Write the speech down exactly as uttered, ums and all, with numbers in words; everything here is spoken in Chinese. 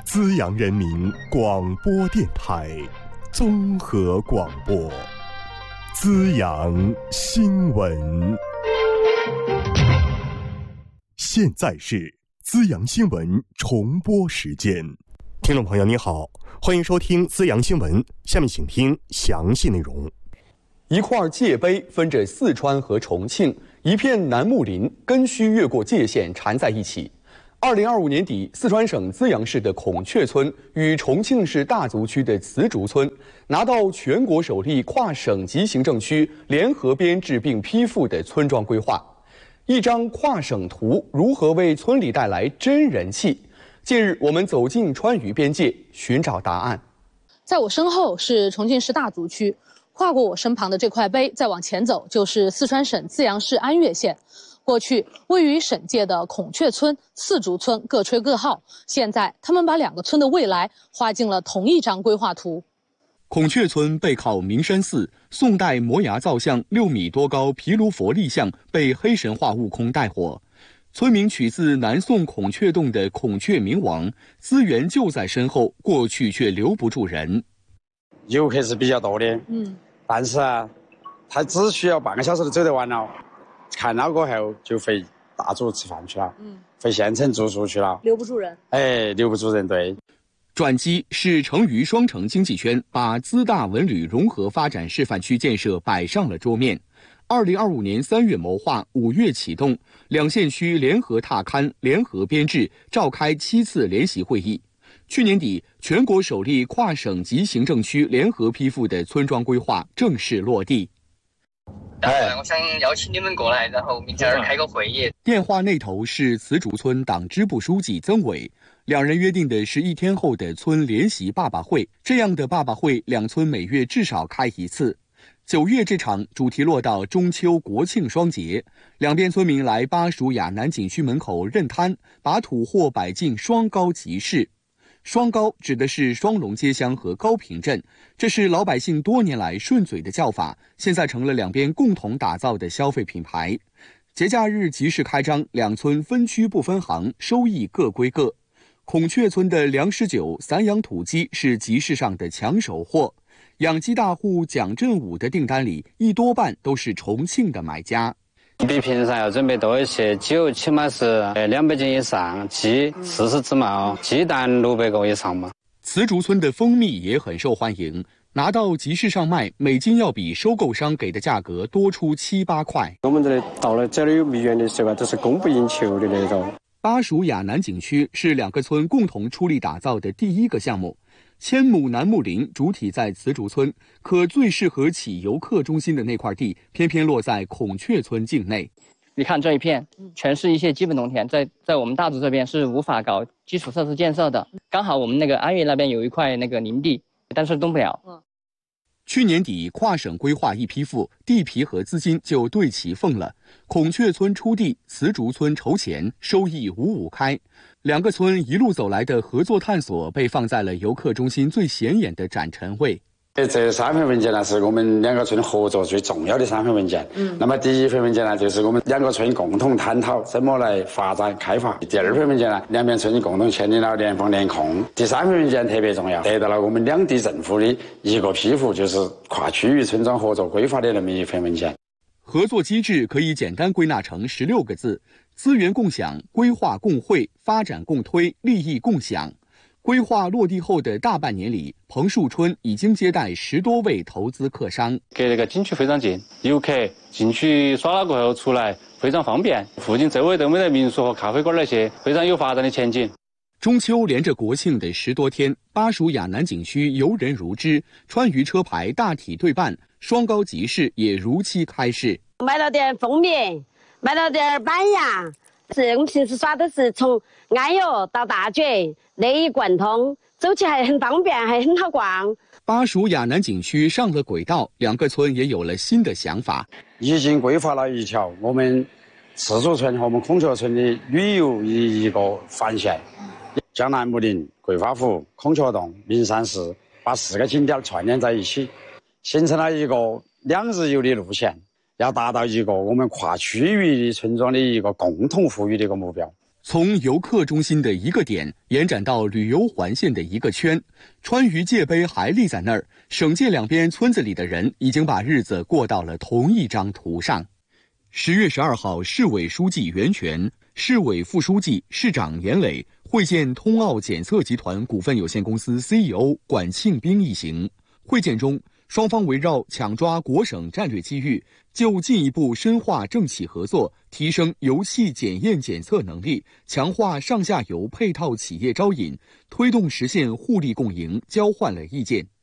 资阳人民广播电台综合广播，资阳新闻。现在是资阳新闻重播时间。听众朋友你好，欢迎收听资阳新闻，下面请听详细内容。 一块界碑分着四川和重庆，一片楠木林，根须越过界限缠在一起。二零二五年底，四川省资阳市的孔雀村与重庆市大足区的磁竹村拿到全国首例跨省级行政区联合编制并批复的村庄规划。一张跨省图如何为村里带来真人气？近日，我们走进川渝边界，寻找答案。 在我身后是重庆市大足区，跨过我身旁的这块碑，再往前走就是四川省资阳市安岳县。过去位于省界的孔雀村、刺竹村各吹各号，现在他们把两个村的未来画进了同一张规划图。 孔雀村背靠名山寺，宋代摩崖造像六米多高毗卢佛立像被黑神话悟空带火，村名取自南宋孔雀洞的孔雀明王，资源就在身后，过去却留不住人。 游客是比较多的， 嗯， 但是啊，他只需要半个小时就走得完了。看到过后就回大竹吃饭去了，嗯，回县城住宿去了， 留不住人。 哎，留不住人，对。 转机是成渝双城经济圈把资大文旅融合发展示范区建设摆上了桌面。二零二五年三月谋划，五月启动，两县区联合踏勘、联合编制，召开七次联席会议。去年底，全国首例跨省级行政区联合批复的村庄规划正式落地。 哎，我想邀请你们过来，然后明天开个会议。 电话那头是磁竹村党支部书记曾伟，两人约定的是一天后的村联席爸爸会。这样的爸爸会，两村每月至少开一次。九月这场主题落到中秋国庆双节，两边村民来巴蜀亚南景区门口认摊，把土货摆进双高集市。双高指的是双龙街乡和高坪镇，这是老百姓多年来顺嘴的叫法，现在成了两边共同打造的消费品牌。节假日集市开张，两村分区不分行，收益各归各。孔雀村的粮食酒、散养土鸡是集市上的抢手货，养鸡大户蒋振武的订单里一多半都是重庆的买家。 比平常要准备多一些，酒起码是两百斤以上，鸡四十只嘛，鸡蛋六百个以上嘛。 磁竹村的蜂蜜也很受欢迎，拿到集市上卖，每斤要比收购商给的价格多出七八块。 我们这里到了这里有蜜源的时候，都是供不应求的那种。 巴蜀亚南景区是两个村共同出力打造的第一个项目。千亩楠木林主体在磁竹村，可最适合起游客中心的那块地，偏偏落在孔雀村境内。 你看这一片，全是一些基本农田，在在我们大竹这边是无法搞基础设施建设的。刚好我们那个安岳那边有一块那个林地，但是动不了。嗯。 去年底跨省规划一批复，地皮和资金就对齐缝了。孔雀村出地，磁竹村筹钱，收益五五开。两个村一路走来的合作探索被放在了游客中心最显眼的展陈位。 这三份文件呢，是我们两个村合作最重要的三份文件。嗯，那么第一份文件呢，就是我们两个村共同探讨怎么来发展开发。第二份文件呢，两边村共同签订了联防联控。第三份文件特别重要，得到了我们两地政府的一个批复，就是跨区域村庄合作规划的那么一份文件。 合作机制可以简单归纳成十六个字：资源共享、规划共惠、发展共推、利益共享。规划落地后的大半年里，彭树村已经接待十多位投资客商， 给那个景区非常近，游客进去耍了过后出来非常方便，附近周围都没得民宿和咖啡馆那些，非常有发展的前景。 中秋连着国庆的十多天，巴蜀亚南景区游人如织，川渝车牌大体对半，双高集市也如期开市。 买了点蜂蜜，买了点板牙。是我们平时耍的是从安岳到大觉，内一贯通，走起还很方便，还很好逛。 巴蜀亚南景区上了轨道，两个村也有了新的想法， 已经规划了一条我们磁竹村和我们孔雀村的旅游一一个环线，将楠木林、桂花湖、孔雀洞、名山寺把四个景点串联在一起，形成了一个两日游的路线，要达到一个我们跨区域的村庄的一个共同富裕的一个目标。 从游客中心的一个点延展到旅游环线的一个圈，川渝界碑还立在那儿，省界两边村子里的人已经把日子过到了同一张图上。十月十二号，市委书记袁泉、市委副书记、市长严磊会见通奥检测集团股份有限公司 C E O 管庆兵一行。会见中，双方围绕抢抓国省战略机遇，就进一步深化政企合作，提升油气检验检测能力，强化上下游配套企业招引，推动实现互利共赢，交换了意见。